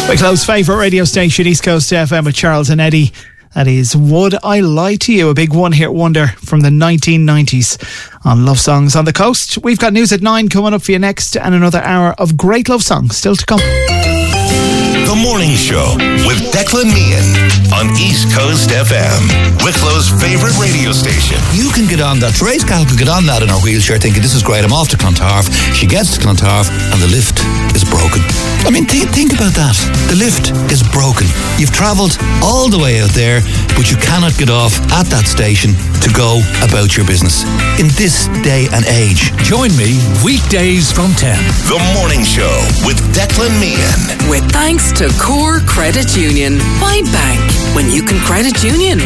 Wicklow's favourite radio station, East Coast FM with Charles and Eddie. That is Would I Lie to You, a big one-hit wonder from the 1990s on Love Songs on the Coast. We've got news at 9 coming up for you next, and another hour of great love songs still to come. The Morning Show with Declan Meehan on East Coast FM, Wicklow's favourite radio station. You can get on that. Therese Cahill could get on that in her wheelchair thinking, this is great, I'm off to Clontarf. She gets to Clontarf and the lift is broken. I mean, think about that. The lift is broken. You've travelled all the way out there, but you cannot get off at that station to go about your business. In this day and age. Join me weekdays from 10. The Morning Show with Declan Meehan. With thanks to Core Credit Union. Why bank when you can credit union?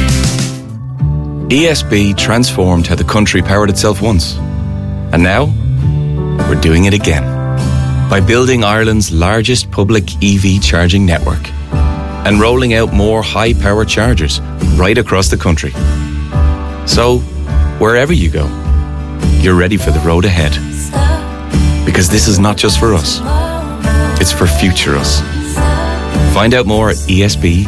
ESB transformed how the country powered itself once. And now, we're doing it again. By building Ireland's largest public EV charging network and rolling out more high-power chargers right across the country. So, wherever you go, you're ready for the road ahead. Because this is not just for us, it's for future us. Find out more at esb.ie.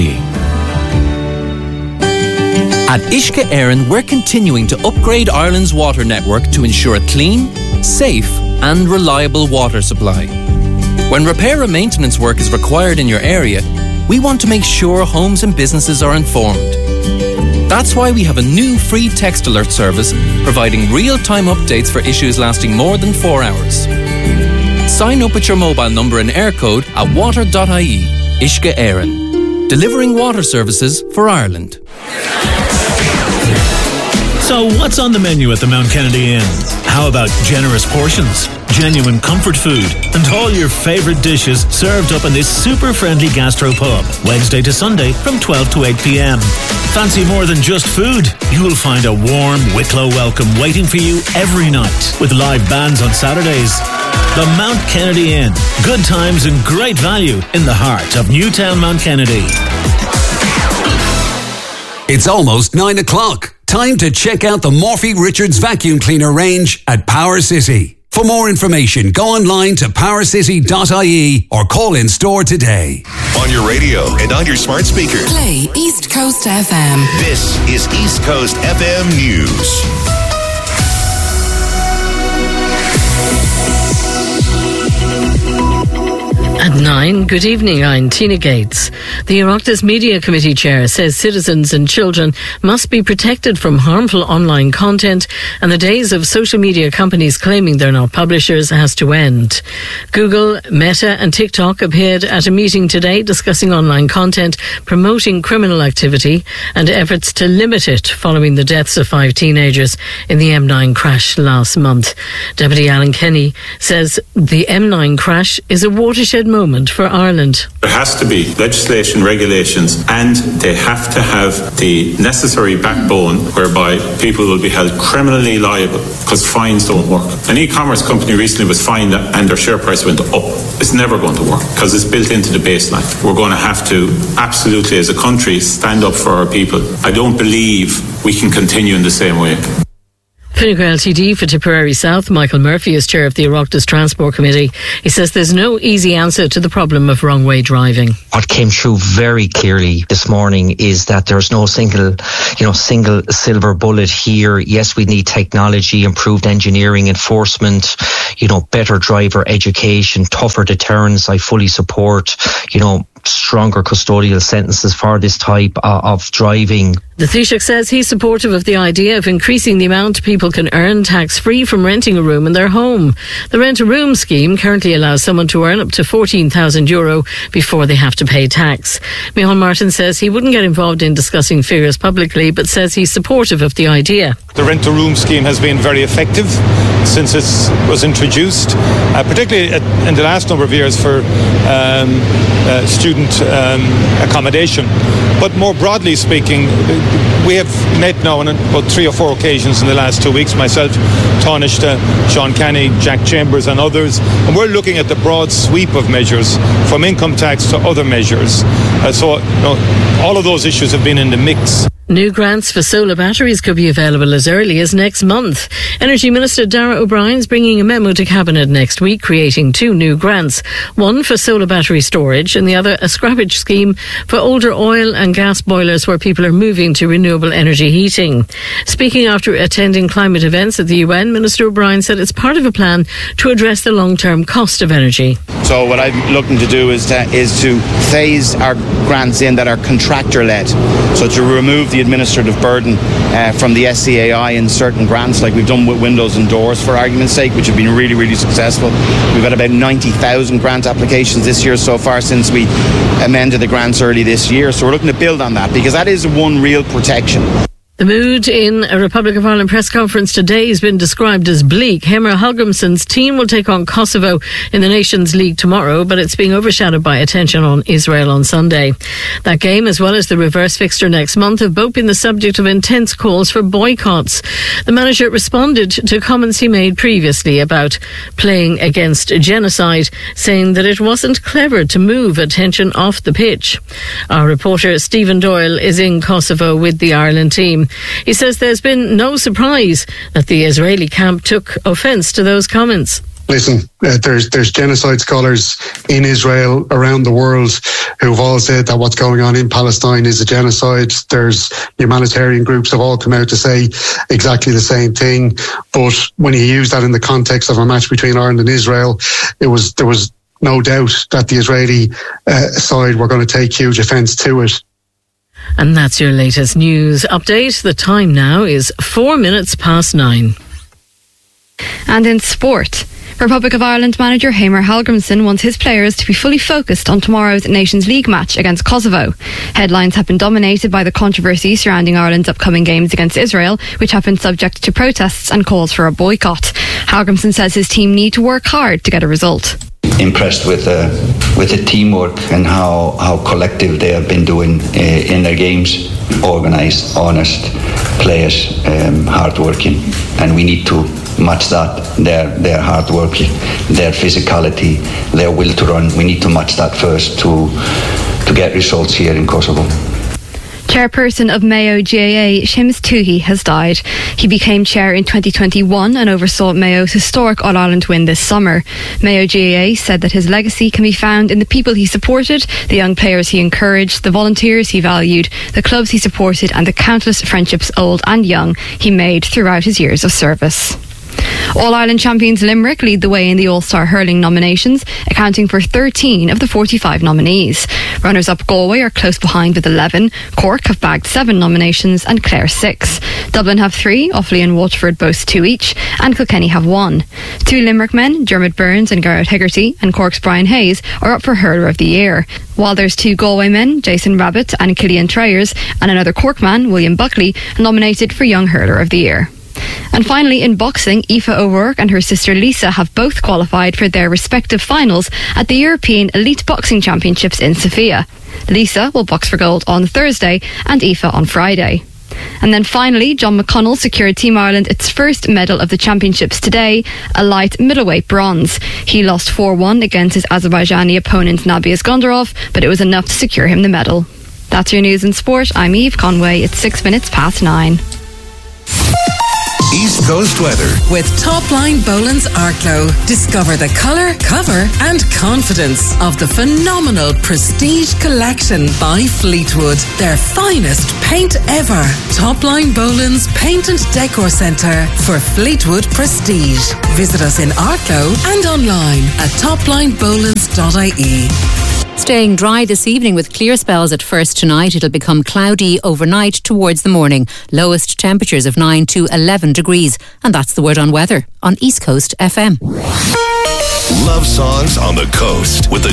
At Uisce Éireann, we're continuing to upgrade Ireland's water network to ensure a clean, safe and reliable water supply. When repair and maintenance work is required in your area, we want to make sure homes and businesses are informed. That's why we have a new free text alert service providing real-time updates for issues lasting more than 4 hours. Sign up with your mobile number and air code at water.ie. Uisce Éireann, delivering water services for Ireland. So what's on the menu at the Mount Kennedy Inn? How about generous portions, genuine comfort food, and all your favourite dishes served up in this super friendly gastro pub, Wednesday to Sunday from 12 to 8 p.m. Fancy more than just food? You'll find a warm Wicklow welcome waiting for you every night with live bands on Saturdays. The Mount Kennedy Inn. Good times and great value in the heart of Newtown Mount Kennedy. It's almost 9 o'clock. Time to check out the Morphy Richards vacuum cleaner range at Power City. For more information, go online to powercity.ie or call in store today. On your radio and on your smart speaker. Play East Coast FM. This is East Coast FM News. At 9, good evening, I'm Tina Gates. The Oireachtas Media Committee Chair says citizens and children must be protected from harmful online content, and the days of social media companies claiming they're not publishers has to end. Google, Meta and TikTok appeared at a meeting today discussing online content promoting criminal activity and efforts to limit it following the deaths of 5 teenagers in the M9 crash last month. Deputy Alan Kenny says the M9 crash is a watershed moment for Ireland. There has to be legislation, regulations, and they have to have the necessary backbone whereby people will be held criminally liable because fines don't work. An e-commerce company recently was fined and their share price went up. It's never going to work because it's built into the baseline. We're going to have to absolutely, as a country, stand up for our people. I don't believe we can continue in the same way. Fine Gael TD for Tipperary South, Michael Murphy, is chair of the Oireachtas Transport Committee. He says there's no easy answer to the problem of wrong-way driving. What came through very clearly this morning is that there's no single silver bullet here. Yes, we need technology, improved engineering, enforcement, better driver education, tougher deterrence. I fully support, stronger custodial sentences for this type of driving. The Taoiseach says he's supportive of the idea of increasing the amount people can earn tax-free from renting a room in their home. The rent-a-room scheme currently allows someone to earn up to €14,000 before they have to pay tax. Micheál Martin says he wouldn't get involved in discussing figures publicly, but says he's supportive of the idea. The rent-a-room scheme has been very effective since it was introduced, particularly in the last number of years for student accommodation. But more broadly speaking, we have met now on about 3 or 4 occasions in the last 2 weeks, myself, Taoiseach, Sean Kenny, Jack Chambers and others, and we're looking at the broad sweep of measures from income tax to other measures. So all of those issues have been in the mix. New grants for solar batteries could be available as early as next month. Energy Minister Darragh O'Brien is bringing a memo to Cabinet next week creating 2 new grants. One for solar battery storage and the other a scrappage scheme for older oil and gas boilers where people are moving to renewable energy heating. Speaking after attending climate events at the UN, Minister O'Brien said it's part of a plan to address the long-term cost of energy. So what I'm looking to do is to phase our grants in that are contractor-led. So to remove the administrative burden from the SCAI in certain grants, like we've done with windows and doors, for argument's sake, which have been really, really successful. We've had about 90,000 grant applications this year so far since we amended the grants early this year. So we're looking to build on that because that is one real protection. The mood in a Republic of Ireland press conference today has been described as bleak. Heimir Hallgrímsson's team will take on Kosovo in the Nations League tomorrow, but it's being overshadowed by attention on Israel on Sunday. That game, as well as the reverse fixture next month, have both been the subject of intense calls for boycotts. The manager responded to comments he made previously about playing against genocide, saying that it wasn't clever to move attention off the pitch. Our reporter Stephen Doyle is in Kosovo with the Ireland team. He says there's been no surprise that the Israeli camp took offence to those comments. Listen, there's genocide scholars in Israel, around the world, who've all said that what's going on in Palestine is a genocide. There's humanitarian groups have all come out to say exactly the same thing. But when you use that in the context of a match between Ireland and Israel, there was no doubt that the Israeli side were going to take huge offence to it. And that's your latest news update. The time now is 9:04. And in sport, Republic of Ireland manager Heimir Hallgrímsson wants his players to be fully focused on tomorrow's Nations League match against Kosovo. Headlines have been dominated by the controversy surrounding Ireland's upcoming games against Israel, which have been subject to protests and calls for a boycott. Hallgrímsson says his team need to work hard to get a result. Impressed with the teamwork and how collective they have been doing in their games. Organised, honest players, hard-working, and we need to match that. Their hard work, their physicality, their will to run. We need to match that first to get results here in Kosovo. Chairperson of Mayo GAA, Seamus Tuohy, has died. He became chair in 2021 and oversaw Mayo's historic All-Ireland win this summer. Mayo GAA said that his legacy can be found in the people he supported, the young players he encouraged, the volunteers he valued, the clubs he supported and the countless friendships, old and young, he made throughout his years of service. All-Ireland champions Limerick lead the way in the All-Star Hurling nominations, accounting for 13 of the 45 nominees. Runners-up Galway are close behind with 11. Cork have bagged 7 nominations and Clare 6. Dublin have 3, Offaly and Waterford boast 2 each, and Kilkenny have 1. 2 Limerick men, Dermot Burns and Garrett Hegarty, and Cork's Brian Hayes, are up for Hurler of the Year. While there's 2 Galway men, Jason Rabbit and Killian Tryers, and another Cork man, William Buckley, nominated for Young Hurler of the Year. And finally, in boxing, Aoife O'Rourke and her sister Lisa have both qualified for their respective finals at the European Elite Boxing Championships in Sofia. Lisa will box for gold on Thursday and Aoife on Friday. And then finally, John McConnell secured Team Ireland its first medal of the championships today, a light middleweight bronze. He lost 4-1 against his Azerbaijani opponent Nabi Iskandarov, but it was enough to secure him the medal. That's your news in sport. I'm Eve Conway. It's 9:06. East Coast weather. With Topline Boland's Arklow. Discover the colour, cover and confidence of the phenomenal Prestige Collection by Fleetwood. Their finest paint ever. Topline Boland's Paint and Decor Centre for Fleetwood Prestige. Visit us in Arklow and online at toplinebolans.ie. Staying dry this evening with clear spells at first tonight. It'll become cloudy overnight towards the morning. Lowest temperatures of 9 to 11 degrees. And that's the word on weather on East Coast FM. Love songs on the coast with the